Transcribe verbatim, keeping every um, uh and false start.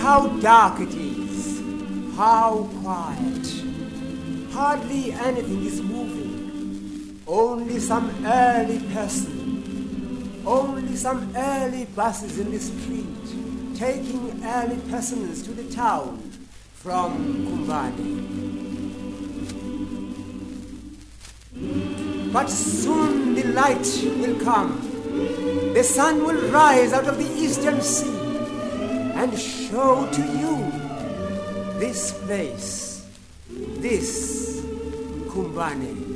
How dark it is, how quiet. Hardly anything is moving. Only some early person, only some early buses in the street, taking early persons to the town from Kumbane. But soon the light will come. The sun will rise out of the eastern sea and show to you this place, this Kumbane.